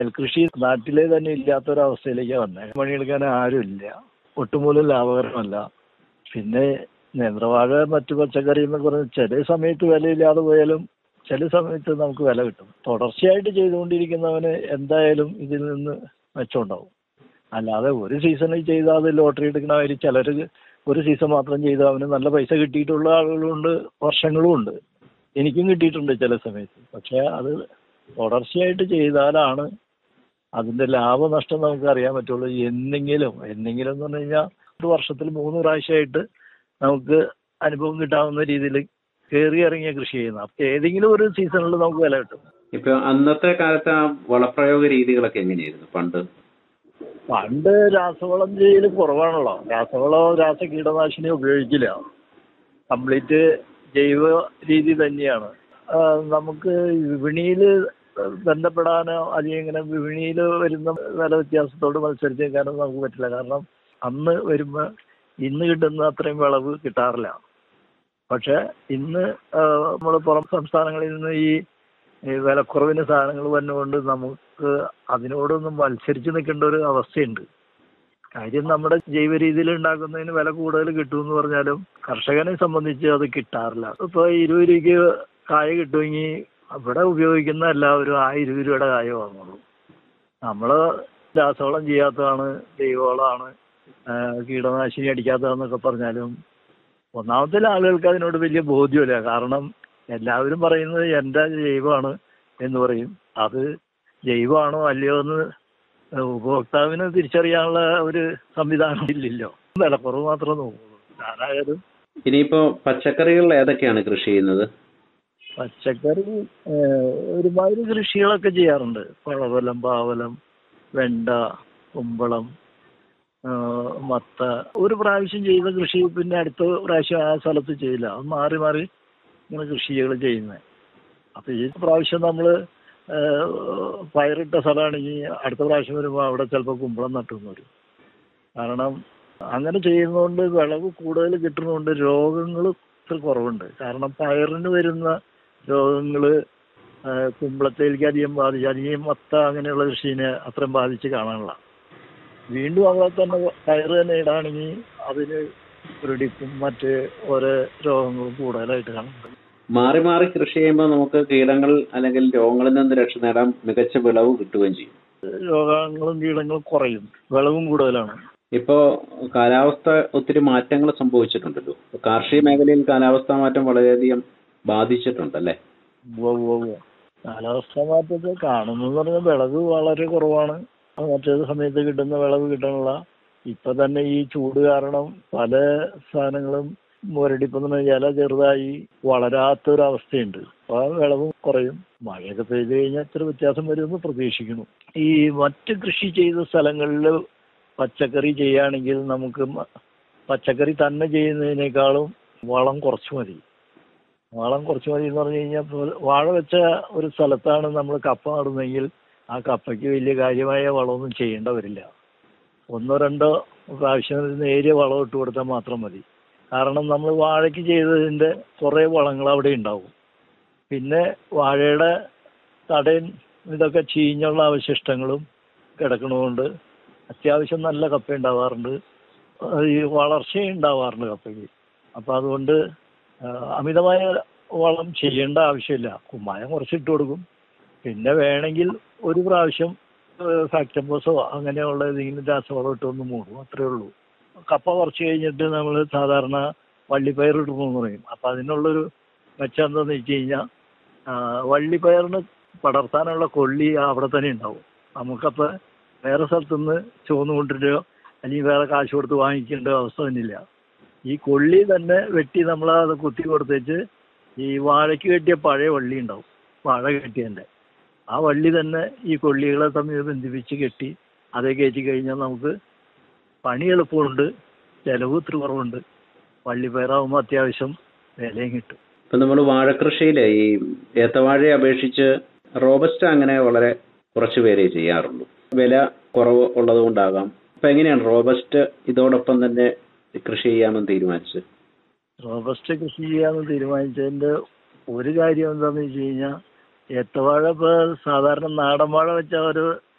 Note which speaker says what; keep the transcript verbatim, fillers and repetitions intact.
Speaker 1: നെൽകൃഷി നാട്ടിലെ തന്നെ ഇല്ലാത്തൊരവസ്ഥയിലേക്കാണ് വന്നത്. പണിയെടുക്കാൻ ആരുമില്ല, ഒട്ടുമൂലം ലാഭകരമല്ല. പിന്നെ നേന്ത്രവാഴ മറ്റു പച്ചക്കറി എന്നൊക്കെ പറഞ്ഞാൽ ചില സമയത്ത് വിലയില്ലാതെ പോയാലും ചില സമയത്ത് നമുക്ക് വില കിട്ടും. തുടർച്ചയായിട്ട് ചെയ്തുകൊണ്ടിരിക്കുന്നവന് എന്തായാലും ഇതിൽ നിന്ന് മെച്ചമുണ്ടാവും. അല്ലാതെ ഒരു സീസണിൽ ചെയ്താൽ അത് ലോട്ടറി എടുക്കണവർ ചിലർ ഒരു സീസൺ മാത്രം ചെയ്താൽ അവന് നല്ല പൈസ കിട്ടിയിട്ടുള്ള ആളുകളുണ്ട്, വർഷങ്ങളും ഉണ്ട്. എനിക്കും കിട്ടിയിട്ടുണ്ട് ചില സമയത്ത്. പക്ഷേ അത് തുടർച്ചയായിട്ട് ചെയ്താലാണ് അതിൻ്റെ ലാഭനഷ്ടം നമുക്ക് അറിയാൻ പറ്റുള്ളൂ. എന്തെങ്കിലും എന്തെങ്കിലും എന്ന് പറഞ്ഞു കഴിഞ്ഞാൽ ഒരു വർഷത്തിൽ മൂന്ന് പ്രാവശ്യമായിട്ട് നമുക്ക് അനുഭവം കിട്ടാവുന്ന രീതിയിൽ കയറി ഇറങ്ങിയ കൃഷി ചെയ്യുന്നത്. അപ്പം ഏതെങ്കിലും ഒരു സീസണിൽ നമുക്ക് വില കിട്ടും.
Speaker 2: ഇപ്പൊ അന്നത്തെ കാലത്ത് ആ വളപ്രയോഗ രീതികളൊക്കെ എങ്ങനെയായിരുന്നു പണ്ട്?
Speaker 1: പണ്ട് രാസവളം ചെയ്യൽ കുറവാണല്ലോ. രാസവളം രാസ കീടനാശിനി ഉപയോഗിക്കില്ല. കംപ്ലീറ്റ് ജൈവ രീതി തന്നെയാണ്. നമുക്ക് വിപണിയിൽ ബന്ധപ്പെടാനോ അല്ലെങ്കിൽ ഇങ്ങനെ വിപണിയിൽ വരുന്ന വില വ്യത്യാസത്തോട് മത്സരിച്ച് നിൽക്കാനോ നമുക്ക് പറ്റില്ല. കാരണം അന്ന് വരുമ്പോൾ ഇന്ന് കിട്ടുന്ന അത്രയും വിളവ് കിട്ടാറില്ല. പക്ഷെ ഇന്ന് നമ്മൾ പുറം സംസ്ഥാനങ്ങളിൽ നിന്ന് ഈ വിലക്കുറവിന് സാധനങ്ങൾ വന്നുകൊണ്ട് നമുക്ക് അതിനോടൊന്നും മത്സരിച്ച് നിൽക്കേണ്ട ഒരു അവസ്ഥയുണ്ട്. കാര്യം നമ്മുടെ ജൈവ രീതിയിൽ ഉണ്ടാക്കുന്നതിന് വില കൂടുതൽ കിട്ടുമെന്ന് പറഞ്ഞാലും കർഷകനെ സംബന്ധിച്ച് അത് കിട്ടാറില്ല. ഇപ്പോൾ ഇരുപത് രൂപയ്ക്ക് കായ കിട്ടുമെങ്കിൽ അവിടെ ഉപയോഗിക്കുന്ന എല്ലാവരും ആ ഇരുപത് രൂപയുടെ കായ വാങ്ങുള്ളൂ. നമ്മൾ രാസവളം ചെയ്യാത്തതാണ്, ജൈവവളമാണ്, കീടനാശിനി അടിക്കാത്തതെന്നൊക്കെ പറഞ്ഞാലും ഒന്നാമത്തെ ആളുകൾക്ക് അതിനോട് വലിയ ബോധ്യമില്ല. കാരണം എല്ലാവരും പറയുന്നത് എൻ്റെ ജൈവമാണ് എന്ന് പറയും. അത് ജൈവമാണോ അല്ലയോ എന്ന് ഉപഭോക്താവിന് തിരിച്ചറിയാനുള്ള ഒരു സംവിധാനം ഇല്ലല്ലോ. വിലക്കുറവ് മാത്രമേ നോക്കുള്ളൂ ആരായാലും.
Speaker 2: ഇനിയിപ്പോ പച്ചക്കറികൾ ഏതൊക്കെയാണ് കൃഷി ചെയ്യുന്നത്?
Speaker 1: പച്ചക്കറി ഒരുമാതിരി കൃഷികളൊക്കെ ചെയ്യാറുണ്ട്. പഴവലം, പാവലം, വെണ്ട, കുമ്പളം, മത്ത. ഒരു പ്രാവശ്യം ചെയ്ത കൃഷി പിന്നെ അടുത്ത പ്രാവശ്യം ആ സ്ഥലത്ത് ചെയ്യില്ല. അത് മാറി മാറി ഇങ്ങനെ കൃഷികൾ ചെയ്യുന്നത്. അപ്പോൾ ഈ പ്രാവശ്യം നമ്മൾ പയറിട്ട സ്ഥലമാണെങ്കിൽ അടുത്ത പ്രാവശ്യം വരുമ്പോൾ അവിടെ ചിലപ്പോൾ കുമ്പളം നട്ടുന്ന് വരും. കാരണം അങ്ങനെ ചെയ്യുന്നതുകൊണ്ട് വിളവ് കൂടുതൽ കിട്ടുന്നതുകൊണ്ട് രോഗങ്ങൾ ഇത്ര കുറവുണ്ട്. കാരണം പയറിന് വരുന്ന രോഗങ്ങൾ കുമ്പളത്തേക്ക് അധികം ബാധിച്ച് അധികം മത്ത അങ്ങനെയുള്ള കൃഷീനെ അത്രയും ബാധിച്ച് കാണാനുള്ള. വീണ്ടും അവിടെ തന്നെ പയർ തന്നെ ഇടാണെങ്കിൽ അതിന് പിടിപ്പും മറ്റ് ഓരോ രോഗങ്ങളും കൂടുതലായിട്ട് കാണുന്നുണ്ട്.
Speaker 2: മാറി മാറി കൃഷി ചെയ്യുമ്പോൾ നമുക്ക് കീടങ്ങൾ അല്ലെങ്കിൽ രോഗങ്ങളിൽ നിന്ന് രക്ഷ നേടാൻ മികച്ച വിളവ് കിട്ടുകയും ചെയ്യും.
Speaker 1: രോഗങ്ങളും കീടങ്ങളും കുറയും, വിളവും കൂടുതലാണ്.
Speaker 2: ഇപ്പോ കാലാവസ്ഥ ഒത്തിരി മാറ്റങ്ങൾ സംഭവിച്ചിട്ടുണ്ടല്ലോ. കാർഷിക മേഖലയിൽ കാലാവസ്ഥാ മാറ്റം വളരെയധികം ബാധിച്ചിട്ടുണ്ടല്ലേ?
Speaker 1: കാലാവസ്ഥാ മാറ്റത്തെ കാണുന്നെന്ന് പറഞ്ഞാൽ വിളവ് വളരെ കുറവാണ്. മറ്റേത് സമയത്ത് കിട്ടുന്ന വിളവ് കിട്ടാനുള്ള. ഇപ്പൊ തന്നെ ഈ ചൂട് കാരണം പല സാധനങ്ങളും മുരടിപ്പം ഇല ചെറുതായി വളരാത്തൊരവസ്ഥയുണ്ട്. അപ്പോൾ ആ വിളവും കുറയും. മഴയൊക്കെ പെയ്ത് കഴിഞ്ഞാൽ ഇത്ര വ്യത്യാസം വരുമെന്ന് പ്രതീക്ഷിക്കുന്നു. ഈ മറ്റ് കൃഷി ചെയ്ത സ്ഥലങ്ങളിൽ പച്ചക്കറി ചെയ്യുകയാണെങ്കിൽ നമുക്ക് പച്ചക്കറി തന്നെ ചെയ്യുന്നതിനേക്കാളും വളം കുറച്ച് മതി. വളം കുറച്ച് മതി എന്ന് പറഞ്ഞു കഴിഞ്ഞാൽ വാഴ വെച്ച ഒരു സ്ഥലത്താണ് നമ്മൾ കപ്പ നടുന്നതെങ്കിൽ ആ കപ്പയ്ക്ക് വലിയ കാര്യമായ വളമൊന്നും ചെയ്യേണ്ട വരില്ല. ഒന്നോ രണ്ടോ പ്രാവശ്യം നേരിയ വളം ഇട്ട് കൊടുത്താൽ മാത്രം മതി. കാരണം നമ്മൾ വാഴയ്ക്ക് ചെയ്തതിൻ്റെ കുറേ വളങ്ങൾ അവിടെ ഉണ്ടാവും. പിന്നെ വാഴയുടെ തടയും ഇതൊക്കെ ചീഞ്ഞുള്ള അവശിഷ്ടങ്ങളും കിടക്കണതുകൊണ്ട് അത്യാവശ്യം നല്ല കപ്പ ഉണ്ടാവാറുണ്ട്, ഈ വളർച്ചയും ഉണ്ടാവാറുണ്ട് കപ്പയ്ക്ക്. അപ്പോൾ അതുകൊണ്ട് അമിതമായ വളം ചെയ്യേണ്ട ആവശ്യമില്ല. കുമ്മായം കുറച്ചിട്ട് കൊടുക്കും. പിന്നെ വേണമെങ്കിൽ ഒരു പ്രാവശ്യം ഫാക്ടംബോസോ അങ്ങനെയുള്ള ഏതെങ്കിലും രാസവളം ഇട്ടൊന്ന് മൂടും, അത്രേ ഉള്ളൂ. കപ്പ കുറച്ച് കഴിഞ്ഞിട്ട് നമ്മൾ സാധാരണ വള്ളിപ്പയർ ഇടുമെന്ന് പറയും. അപ്പം അതിനുള്ളൊരു മെച്ചം എന്താണെന്ന് വെച്ച് കഴിഞ്ഞാൽ വള്ളിപ്പയറിന് പടർത്താനുള്ള കൊള്ളി അവിടെ തന്നെ ഉണ്ടാവും. നമുക്കപ്പോൾ വേറെ സ്ഥലത്തുനിന്ന് ചുവന്ന് കൊണ്ടിരുകയോ അല്ലെങ്കിൽ വേറെ കാശ് കൊടുത്ത് വാങ്ങിക്കേണ്ട അവസ്ഥ തന്നെയില്ല. ഈ കൊള്ളി തന്നെ വെട്ടി നമ്മൾ അത് കുത്തി കൊടുത്തേച്ച് ഈ വാഴയ്ക്ക് കെട്ടിയ പഴയ വള്ളി ഉണ്ടാവും, വാഴ കെട്ടിയതിൻ്റെ ആ വള്ളി തന്നെ ഈ കൊള്ളികളെ തമ്മിൽ ബന്ധിപ്പിച്ച് കെട്ടി അതേ കയറ്റി കഴിഞ്ഞാൽ നമുക്ക് പണി എളുപ്പമുണ്ട്, ചിലവ് ഇത്തിരി കുറവുണ്ട്. വള്ളിപ്പയറാവുമ്പോൾ അത്യാവശ്യം വിലയും കിട്ടും.
Speaker 2: ഇപ്പം നമ്മൾ വാഴക്കൃഷിയിൽ ഈ ഏത്തവാഴയെ അപേക്ഷിച്ച് റോബസ്റ്റ അങ്ങനെ വളരെ കുറച്ച് പേരേ ചെയ്യാറുള്ളൂ. വില കുറവ് ഉള്ളത് കൊണ്ടാകാം. അപ്പം എങ്ങനെയാണ് റോബസ്റ്റ് ഇതോടൊപ്പം തന്നെ കൃഷി ചെയ്യാമെന്ന് തീരുമാനിച്ചത്?
Speaker 1: റോബസ്റ്റ് കൃഷി ചെയ്യാമെന്ന് തീരുമാനിച്ചതിൻ്റെ ഒരു കാര്യം എന്താണെന്ന് വെച്ച് കഴിഞ്ഞാൽ ഏത്തവാഴ ഇപ്പോൾ സാധാരണ നാടൻ വാഴ വെച്ചാൽ ഒരു